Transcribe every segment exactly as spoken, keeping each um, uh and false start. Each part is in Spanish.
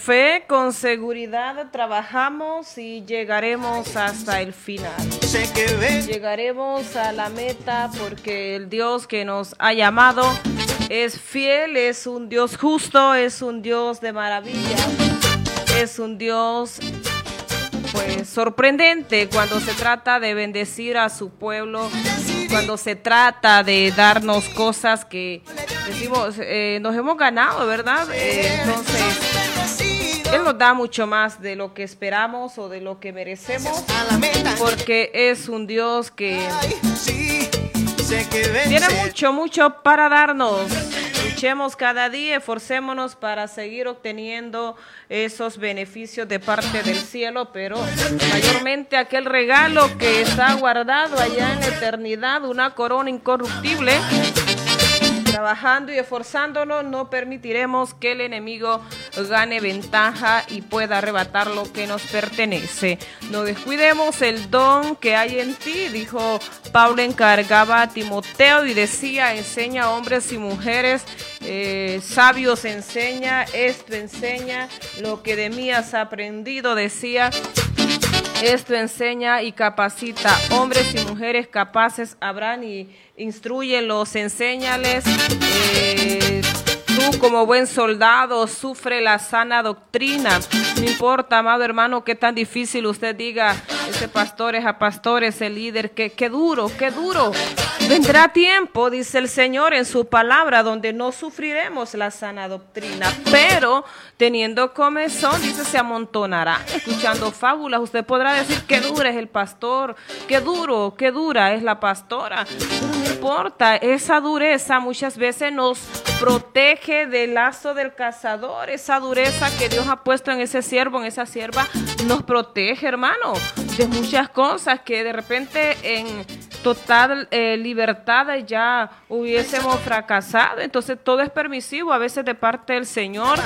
fe, con seguridad trabajamos y llegaremos hasta el final. Llegaremos a la meta porque el Dios que nos ha llamado es fiel, es un Dios justo, es un Dios de maravilla, es un Dios pues sorprendente cuando se trata de bendecir a su pueblo, cuando se trata de darnos cosas que decimos, eh, nos hemos ganado, ¿verdad? Eh, entonces, Él nos da mucho más de lo que esperamos o de lo que merecemos, porque es un Dios que tiene mucho, mucho para darnos. Luchemos cada día, esforcémonos para seguir obteniendo esos beneficios de parte del cielo, pero mayormente aquel regalo que está guardado allá en la eternidad, una corona incorruptible. Trabajando y esforzándonos, no permitiremos que el enemigo gane ventaja y pueda arrebatar lo que nos pertenece. No descuidemos el don que hay en ti, dijo Pablo, encargaba a Timoteo y decía, enseña a hombres y mujeres, eh, sabios enseña, esto enseña, lo que de mí has aprendido, decía. Esto enseña y capacita. Hombres y mujeres capaces habrán y instruyelos, enséñales. Eh, tú como buen soldado sufre la sana doctrina. No importa, amado hermano, qué tan difícil usted diga, ese pastor es a pastor, ese líder, qué, qué duro, qué duro. Vendrá tiempo, dice el Señor en su palabra, donde no sufriremos la sana doctrina, pero teniendo comezón, dice, se amontonará. Escuchando fábulas, usted podrá decir qué duro es el pastor, qué duro, qué dura es la pastora. Pero no importa, esa dureza muchas veces nos protege del lazo del cazador. Esa dureza que Dios ha puesto en ese siervo, en esa sierva, nos protege, hermano, de muchas cosas que de repente en total eh, libertad ya hubiésemos fracasado. Entonces todo es permisivo a veces de parte del Señor,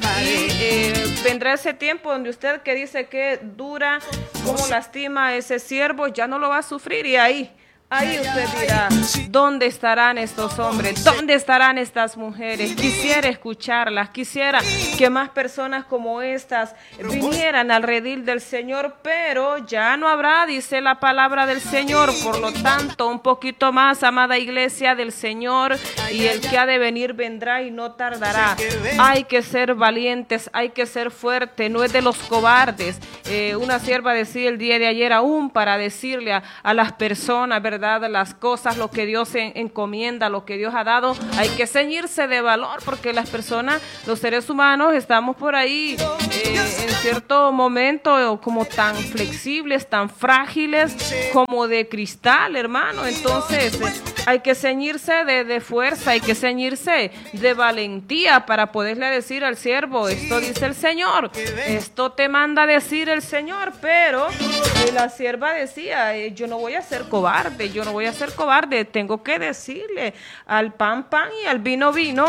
y eh, vendrá ese tiempo donde usted que dice que dura, como lastima a ese siervo, ya no lo va a sufrir, y ahí Ahí usted dirá, ¿dónde estarán estos hombres? ¿Dónde estarán estas mujeres? Quisiera escucharlas, quisiera que más personas como estas vinieran al redil del Señor, pero ya no habrá, dice la palabra del Señor. Por lo tanto, un poquito más, amada iglesia del Señor, y el que ha de venir vendrá y no tardará. Hay que ser valientes, hay que ser fuertes, no es de los cobardes. Eh, una sierva decía el día de ayer aún para decirle a, a las personas, ¿verdad? Las cosas, lo que Dios en, encomienda, lo que Dios ha dado, hay que ceñirse de valor, porque las personas, los seres humanos, estamos por ahí eh, en cierto momento como tan flexibles, tan frágiles, como de cristal, hermano. Entonces eh, hay que ceñirse de, de fuerza, hay que ceñirse de valentía para poderle decir al siervo, esto dice el Señor, esto te manda a decir el Señor. Pero eh, la sierva decía, eh, yo no voy a ser cobarde, yo no voy a ser cobarde, tengo que decirle al pan pan y al vino vino,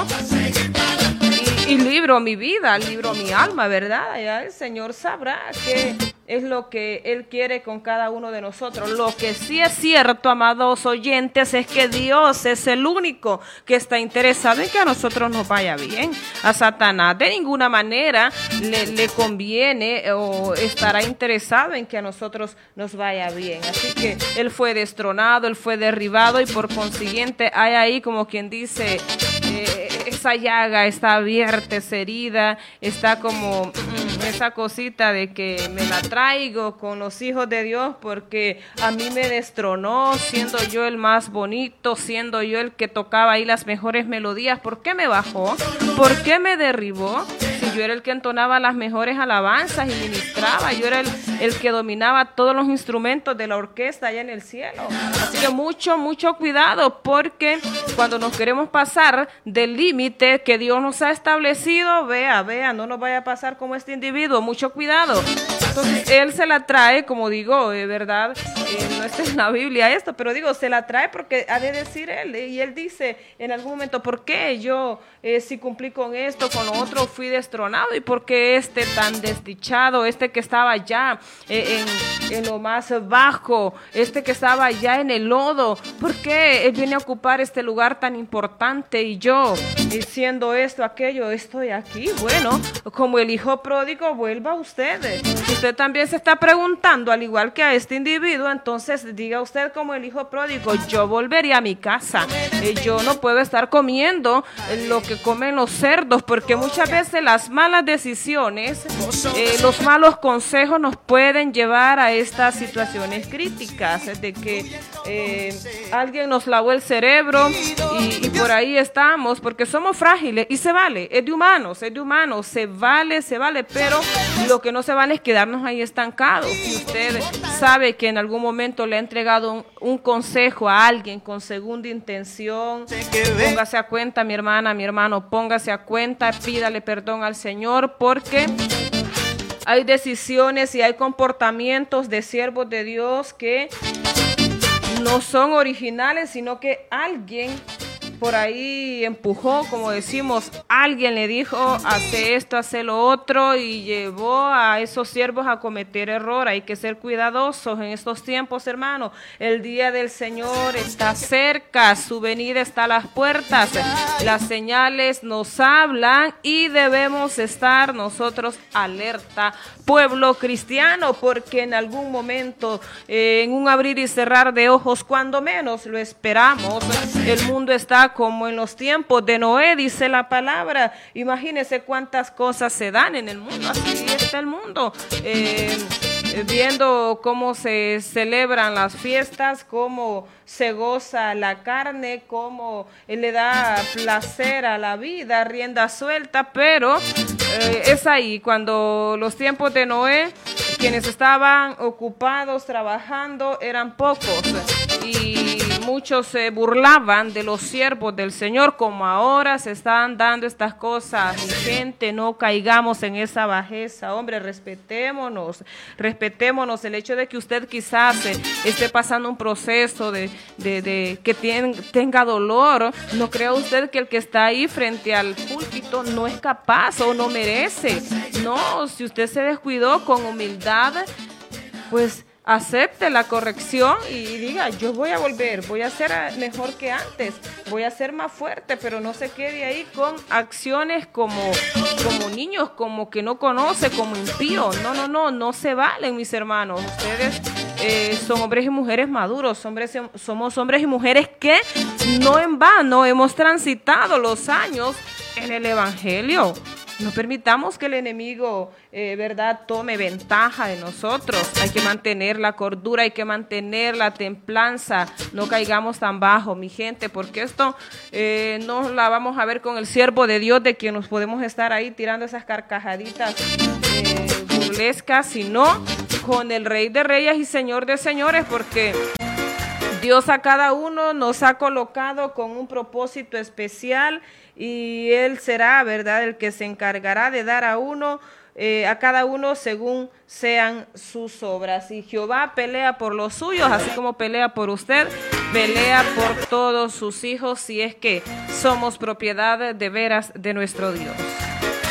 y, y libro mi vida, libro mi alma, ¿verdad? Ya el Señor sabrá qué es lo que Él quiere con cada uno de nosotros. Lo que sí es cierto, amados oyentes, es que Dios es el único que está interesado en que a nosotros nos vaya bien. A Satanás de ninguna manera le, le conviene o estará interesado en que a nosotros nos vaya bien. Así que Él fue destronado, Él fue derribado, y por consiguiente hay ahí, como quien dice, eh, esa llaga está abierta, esa herida, está como mm, esa cosita de que me la traigo con los hijos de Dios porque a mí me destronó, siendo yo el más bonito, siendo yo el que tocaba ahí las mejores melodías. ¿Por qué me bajó? ¿Por qué me derribó? Si yo era el que entonaba las mejores alabanzas y ministraba, yo era el, el que dominaba todos los instrumentos de la orquesta allá en el cielo. Así que mucho, mucho cuidado, porque cuando nos queremos pasar del límite que Dios nos ha establecido, vea, vea, no nos vaya a pasar como este individuo. Mucho cuidado. Entonces Él se la trae, como digo, de verdad, eh, no está en la Biblia esto, pero digo, se la trae porque ha de decir Él, y Él dice en algún momento, ¿por qué yo eh, si cumplí con esto, con lo otro, fui destronado? tronado y por qué este tan desdichado, este que estaba allá eh, en, en lo más bajo, este que estaba allá en el lodo, por qué él viene a ocupar este lugar tan importante y yo diciendo esto, aquello, estoy aquí. Bueno, como el hijo pródigo, vuelva usted. Usted también se está preguntando, al igual que a este individuo, entonces diga usted como el hijo pródigo, yo volvería a mi casa, eh, yo no puedo estar comiendo lo que comen los cerdos, porque muchas veces las malas decisiones, eh, los malos consejos nos pueden llevar a estas situaciones críticas, de que eh, alguien nos lavó el cerebro y, y por ahí estamos, porque somos frágiles y se vale, es de humanos, es de humanos, se vale, se vale, pero lo que no se vale es quedarnos ahí estancados. Si usted sabe que en algún momento le ha entregado un, un consejo a alguien con segunda intención, póngase a cuenta, mi hermana, mi hermano, póngase a cuenta, pídale perdón al Señor, porque hay decisiones y hay comportamientos de siervos de Dios que no son originales, sino que alguien por ahí empujó, como decimos, alguien le dijo, hace esto, hace lo otro, y llevó a esos siervos a cometer error. Hay que ser cuidadosos en estos tiempos, hermano. El día del Señor está cerca, su venida está a las puertas, las señales nos hablan y debemos estar nosotros alerta, pueblo cristiano, porque en algún momento, eh, en un abrir y cerrar de ojos, cuando menos lo esperamos, el mundo está como en los tiempos de Noé, dice la palabra. Imagínense cuántas cosas se dan en el mundo, así está el mundo, eh, viendo cómo se celebran las fiestas, cómo se goza la carne, cómo le da placer a la vida, rienda suelta, pero eh, es ahí cuando los tiempos de Noé, quienes estaban ocupados trabajando eran pocos y muchos se burlaban de los siervos del Señor, como ahora se están dando estas cosas. Mi gente, no caigamos en esa bajeza, hombre, respetémonos, respetémonos. El hecho de que usted quizás eh, esté pasando un proceso de, de, de que ten, tenga dolor, no crea usted que el que está ahí frente al púlpito no es capaz o no merece. No, si usted se descuidó, con humildad, pues acepte la corrección y diga, yo voy a volver, voy a ser mejor que antes, voy a ser más fuerte, pero no se quede ahí con acciones como, como niños, como que no conoce, como impío. No, no, no, no se valen, mis hermanos. Ustedes eh, son hombres y mujeres maduros, hombres, somos hombres y mujeres que no en vano hemos transitado los años en el Evangelio. No permitamos que el enemigo, eh, verdad, tome ventaja de nosotros. Hay que mantener la cordura, hay que mantener la templanza. No caigamos tan bajo, mi gente, porque esto eh, no la vamos a ver con el siervo de Dios, de quien nos podemos estar ahí tirando esas carcajaditas eh, burlescas, sino con el Rey de Reyes y Señor de Señores, porque Dios a cada uno nos ha colocado con un propósito especial y Él será, ¿verdad?, el que se encargará de dar a uno, eh, a cada uno según sean sus obras. Y Jehová pelea por los suyos, así como pelea por usted, pelea por todos sus hijos, si es que somos propiedad de veras de nuestro Dios.